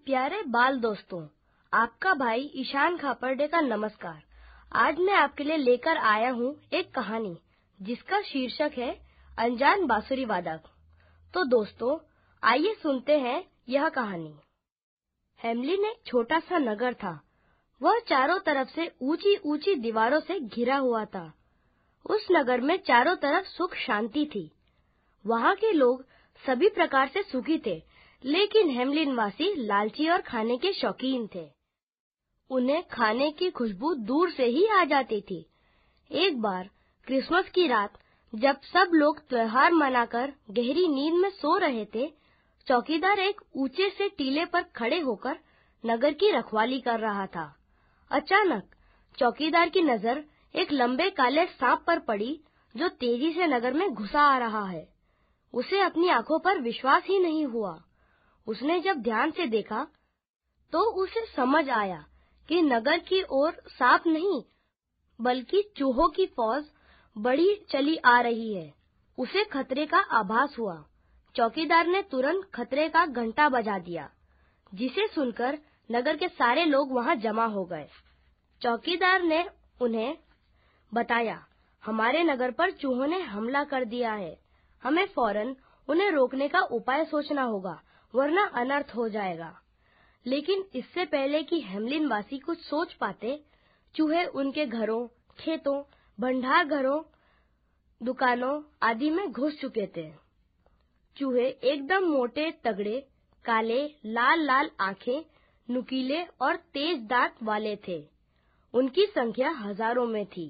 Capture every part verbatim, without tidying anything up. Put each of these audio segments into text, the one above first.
प्यारे बाल दोस्तों, आपका भाई ईशान खापर्डे का नमस्कार। आज मैं आपके लिए लेकर आया हूँ एक कहानी जिसका शीर्षक है अनजान बांसुरी वादक। तो दोस्तों, आइए सुनते हैं यह कहानी। हेमलिन एक छोटा सा नगर था। वह चारों तरफ से ऊंची ऊंची दीवारों से घिरा हुआ था। उस नगर में चारों तरफ सुख शांति थी। वहाँ के लोग सभी प्रकार से सुखी थे, लेकिन हेमलिन वासी लालची और खाने के शौकीन थे। उन्हें खाने की खुशबू दूर से ही आ जाती थी। एक बार क्रिसमस की रात, जब सब लोग त्योहार मनाकर गहरी नींद में सो रहे थे, चौकीदार एक ऊंचे से टीले पर खड़े होकर नगर की रखवाली कर रहा था। अचानक चौकीदार की नजर एक लंबे काले सांप पर पड़ी जो तेजी से नगर में घुसा आ रहा है। उसे अपनी आंखों पर विश्वास ही नहीं हुआ। उसने जब ध्यान से देखा तो उसे समझ आया कि नगर की ओर सांप नहीं बल्कि चूहों की फौज बढ़ी चली आ रही है। उसे खतरे का आभास हुआ। चौकीदार ने तुरंत खतरे का घंटा बजा दिया, जिसे सुनकर नगर के सारे लोग वहां जमा हो गए। चौकीदार ने उन्हें बताया, हमारे नगर पर चूहों ने हमला कर दिया है। हमें फौरन उन्हें रोकने का उपाय सोचना होगा, वरना अनर्थ हो जाएगा। लेकिन इससे पहले कि हेमलिन वासी कुछ सोच पाते, चूहे उनके घरों, खेतों, भंडार घरों, दुकानों आदि में घुस चुके थे। चूहे एकदम मोटे तगड़े, काले लाल लाल आंखें, नुकीले और तेज दांत वाले थे। उनकी संख्या हजारों में थी।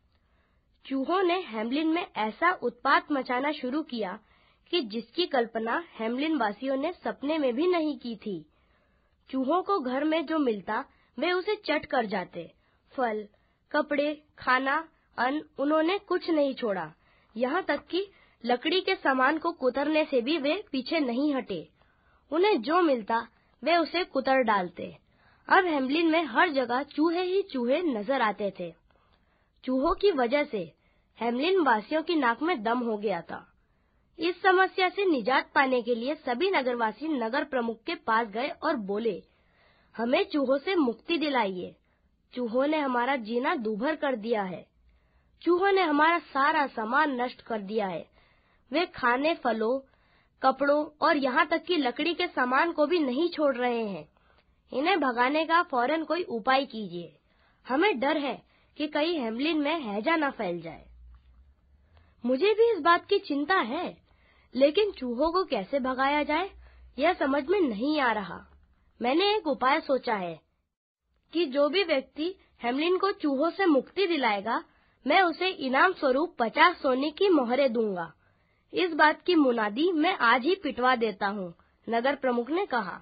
चूहों ने हेमलिन में ऐसा उत्पात मचाना शुरू किया कि जिसकी कल्पना हेमलिन वासियों ने सपने में भी नहीं की थी। चूहों को घर में जो मिलता वे उसे चट कर जाते। फल, कपड़े, खाना, अन्न उन्होंने कुछ नहीं छोड़ा। यहाँ तक कि लकड़ी के सामान को कुतरने से भी वे पीछे नहीं हटे। उन्हें जो मिलता वे उसे कुतर डालते। अब हेमलिन में हर जगह चूहे ही चूहे नजर आते थे। चूहों की वजह से हेमलिन वासियों की नाक में दम हो गया था। इस समस्या से निजात पाने के लिए सभी नगरवासी नगर प्रमुख के पास गए और बोले, हमें चूहों से मुक्ति दिलाइए। चूहों ने हमारा जीना दूभर कर दिया है। चूहों ने हमारा सारा सामान नष्ट कर दिया है। वे खाने, फलों, कपड़ों और यहाँ तक कि लकड़ी के सामान को भी नहीं छोड़ रहे हैं। इन्हें भगाने का फौरन कोई उपाय कीजिए। हमें डर है कि कहीं हेमलिन में हैजा न फैल जाए। मुझे भी इस बात की चिंता है, लेकिन चूहों को कैसे भगाया जाए, यह समझ में नहीं आ रहा। मैंने एक उपाय सोचा है कि जो भी व्यक्ति हेमलिन को चूहों से मुक्ति दिलाएगा, मैं उसे इनाम स्वरूप पचास सोने की मोहरें दूंगा। इस बात की मुनादी मैं आज ही पिटवा देता हूँ, नगर प्रमुख ने कहा।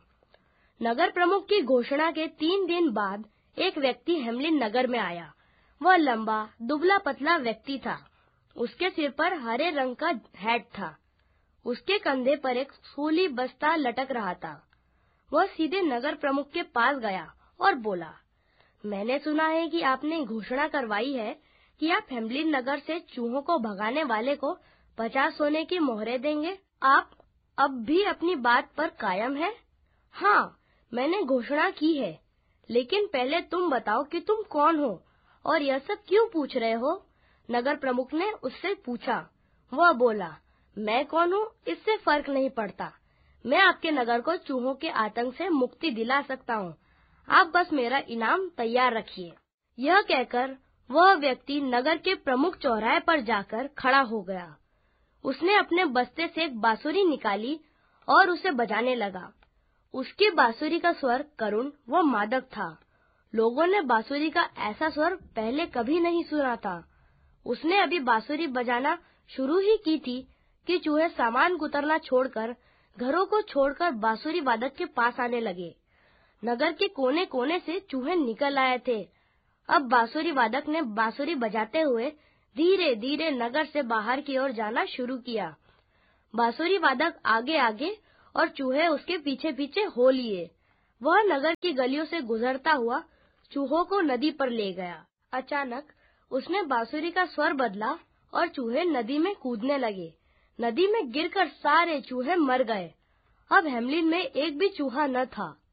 नगर प्रमुख की घोषणा के तीन दिन बाद एक व्यक्ति हेमलिन नगर में आया। वह लंबा, दुबला पतला व्यक्ति था। उसके सिर पर हरे रंग का हैट था। उसके कंधे पर एक फूली बस्ता लटक रहा था। वह सीधे नगर प्रमुख के पास गया और बोला, मैंने सुना है कि आपने घोषणा करवाई है कि आप हेमलिन नगर से चूहों को भगाने वाले को पचास सोने की मोहरें देंगे। आप अब भी अपनी बात पर कायम हैं? हाँ, मैंने घोषणा की है, लेकिन पहले तुम बताओ कि तुम कौन हो और यह सब क्यों पूछ रहे हो? नगर प्रमुख ने उससे पूछा। वह बोला, मैं कौन हूँ इससे फर्क नहीं पड़ता। मैं आपके नगर को चूहों के आतंक से मुक्ति दिला सकता हूँ। आप बस मेरा इनाम तैयार रखिए। यह कहकर वह व्यक्ति नगर के प्रमुख चौराहे पर जाकर खड़ा हो गया। उसने अपने बस्ते से एक बांसुरी निकाली और उसे बजाने लगा। उसकी बांसुरी का स्वर करुण व मादक था। लोगों ने बांसुरी का ऐसा स्वर पहले कभी नहीं सुना था। उसने अभी बांसुरी बजाना शुरू ही की थी कि चूहे सामान कुतरना छोड़कर, घरों को छोड़कर बांसुरी वादक के पास आने लगे। नगर के कोने कोने से चूहे निकल आए थे। अब बांसुरी वादक ने बांसुरी बजाते हुए धीरे धीरे नगर से बाहर की ओर जाना शुरू किया। बांसुरी वादक आगे आगे और चूहे उसके पीछे पीछे हो लिए। वह नगर की गलियों से गुजरता हुआ चूहों को नदी पर ले गया। अचानक उसने बांसुरी का स्वर बदला और चूहे नदी में कूदने लगे। नदी में गिरकर सारे चूहे मर गए। अब हेमलिन में एक भी चूहा न था।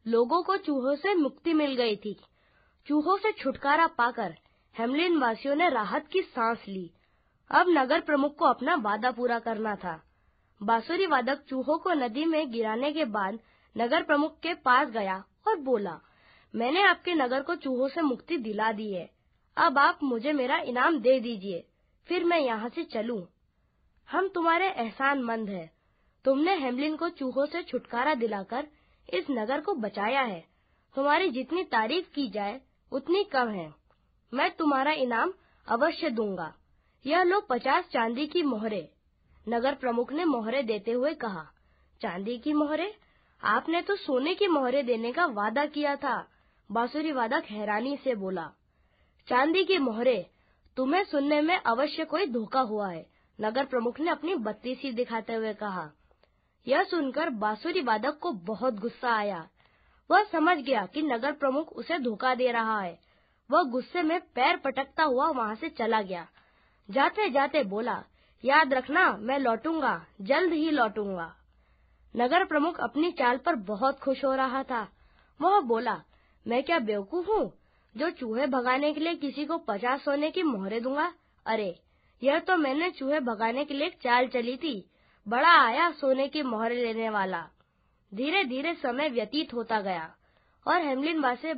लोगों को चूहों से मुक्ति मिल गई थी। चूहों से छुटकारा पाकर हेमलिन वासियों ने राहत की सांस ली। अब नगर प्रमुख को अपना वादा पूरा करना था। बांसुरी वादक चूहों को नदी में गिराने के बाद नगर प्रमुख के पास गया और बोला, मैंने आपके नगर को चूहों से मुक्ति दिला दी है। अब आप मुझे मेरा इनाम दे दीजिए, फिर मैं यहाँ से चलूं। हम तुम्हारे एहसानमंद हैं। तुमने हेमलिन को चूहों से छुटकारा दिलाकर इस नगर को बचाया है। तुम्हारी जितनी तारीफ की जाए उतनी कम है। मैं तुम्हारा इनाम अवश्य दूंगा। यह लो पचास चांदी की मोहरें। नगर प्रमुख ने मोहरें देते हुए कहा, चांदी की मोहरें? आपने तो सोने की मोहरें देने का वादा किया था। बांसुरी वादक हैरानी से बोला, चांदी की मोहरें? तुम्हें सुनने में अवश्य कोई धोखा हुआ है। नगर प्रमुख ने अपनी बत्तीसी दिखाते हुए कहा। यह सुनकर बांसुरी वादक को बहुत गुस्सा आया। वह समझ गया कि नगर प्रमुख उसे धोखा दे रहा है। वह गुस्से में पैर पटकता हुआ वहां से चला गया। जाते जाते बोला, याद रखना, मैं लौटूंगा, जल्द ही लौटूंगा। नगर प्रमुख अपनी चाल पर बहुत खुश हो रहा था। वह बोला, मैं क्या बेवकूफ हूँ जो चूहे भगाने के लिए किसी को पचास सोने की मोहरें दूंगा? अरे, यह तो मैंने चूहे भगाने के लिए एक चाल चली थी। बड़ा आया सोने की मोहरें लेने वाला। धीरे धीरे समय व्यतीत होता गया और हेमलिन वासी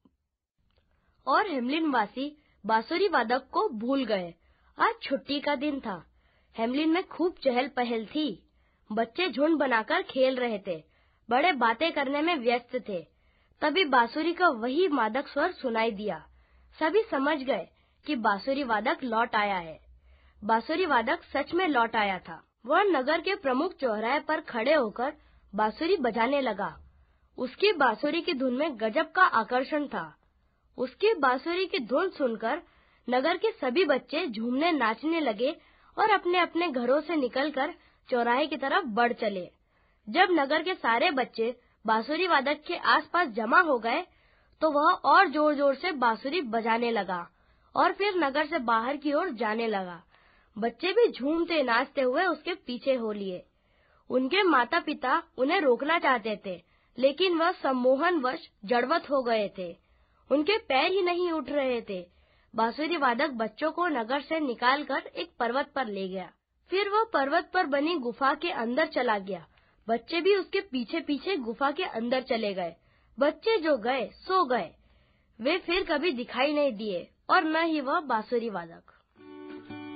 और हेमलिन वासी बांसुरी वादक को भूल गए। आज छुट्टी का दिन था। हेमलिन में खूब चहल पहल थी। बच्चे झुंड बनाकर खेल रहे थे। बड़े बातें करने में व्यस्त थे। तभी बांसुरी का वही मादक स्वर सुनाई दिया। सभी समझ गए कि बांसुरी वादक लौट आया है। बांसुरी वादक सच में लौट आया था। वह नगर के प्रमुख चौराहे पर खड़े होकर बांसुरी बजाने लगा। उसकी बांसुरी की धुन में गजब का आकर्षण था। उसकी बांसुरी की धुन सुनकर नगर के सभी बच्चे झूमने नाचने लगे और अपने अपने घरों से निकलकर चौराहे की तरफ बढ़ चले। जब नगर के सारे बच्चे बांसुरी वादक के आसपास जमा हो गए, तो वह और जोर जोर से बांसुरी बजाने लगा और फिर नगर से बाहर की ओर जाने लगा। बच्चे भी झूमते नाचते हुए उसके पीछे हो लिए। उनके माता पिता उन्हें रोकना चाहते थे, लेकिन वह सम्मोहनवश जड़वत हो गए थे। उनके पैर ही नहीं उठ रहे थे। बांसुरी वादक बच्चों को नगर से निकालकर एक पर्वत पर ले गया। फिर वह पर्वत पर बनी गुफा के अंदर चला गया। बच्चे भी उसके पीछे पीछे गुफा के अंदर चले गए। बच्चे जो गए सो गए। वे फिर कभी दिखाई नहीं दिए और न ही वह बांसुरी वादक।